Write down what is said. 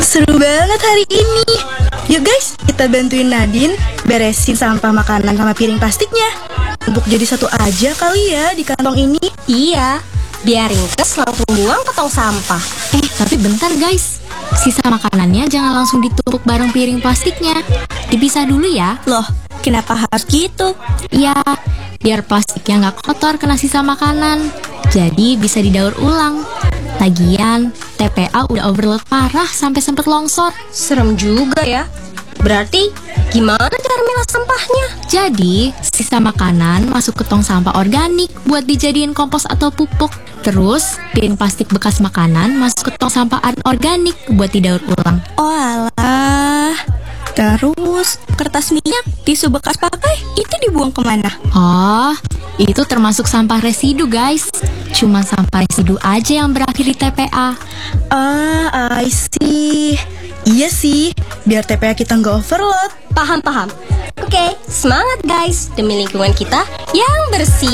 Seru banget hari ini. Yuk guys, kita bantuin Nadine beresin sampah makanan sama piring plastiknya. Untuk jadi satu aja kali ya di kantong ini. Iya, biar ringkes langsung buang ke tong sampah. Tapi bentar guys, sisa makanannya jangan langsung ditumpuk bareng piring plastiknya. Dipisah dulu ya. Loh, kenapa harus gitu? Ya, biar plastiknya nggak kotor kena sisa makanan. Jadi bisa didaur ulang. Lagian, TPA udah overload parah sampai sempet longsor. Serem juga ya. Berarti gimana cara milah sampahnya? Jadi, sisa makanan masuk ke tong sampah organik buat dijadiin kompos atau pupuk. Terus, piring plastik bekas makanan masuk ke tong sampah anorganik buat didaur ulang. Oh alah. Terus, kertas minyak, tisu bekas pakai, itu dibuang kemana? Oh, itu termasuk sampah residu guys. Cuma sampah residu aja yang berakhir di TPA. I see. Iya sih, biar TPA kita nggak overload. Paham. Oke, semangat guys. Demi lingkungan kita yang bersih.